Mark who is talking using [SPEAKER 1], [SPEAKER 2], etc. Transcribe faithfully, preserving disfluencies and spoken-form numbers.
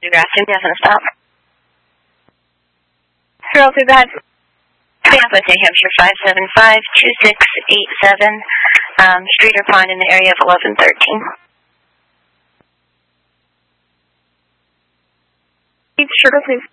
[SPEAKER 1] Grass indefinite stop.
[SPEAKER 2] Zero two, go ahead.
[SPEAKER 1] Southwest New Hampshire five seven five two six eight seven, um, Streeter Pond in the area of eleven thirteen.
[SPEAKER 2] Sugar, please.